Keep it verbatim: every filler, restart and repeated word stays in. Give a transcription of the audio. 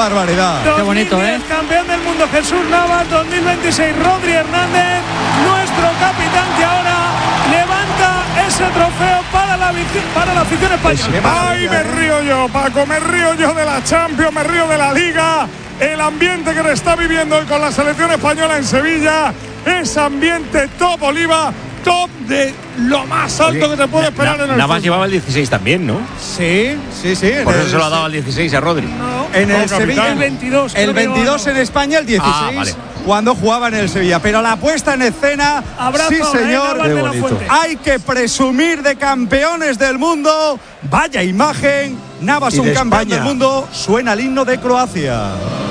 barbaridad. Qué bonito, ¿eh? Campeón del mundo Jesús Navas, dos mil veintiséis Rodri Hernández, nuestro capitán que ahora levanta ese trofeo para la, para la afición española. Ay, me río yo, Paco, me río yo de la Champions, me río de la Liga. El ambiente que le está viviendo hoy con la selección española en Sevilla es ambiente top Oliva, top de lo más alto Oye, que se puede esperar na, en el Navas fútbol. Llevaba el dieciséis también, ¿no? Sí, sí, sí. Por eso se lo ha dado al dieciséis a Rodri. No, en el no, Sevilla. El veintidós. El veintidós en España, el dieciséis. Ah, vale. Cuando jugaba en el Sevilla. Pero la puesta en escena, Abrazo, sí señor, eh, hay que presumir de campeones del mundo. Vaya imagen, Navas un campeón del mundo, suena el himno de Croacia.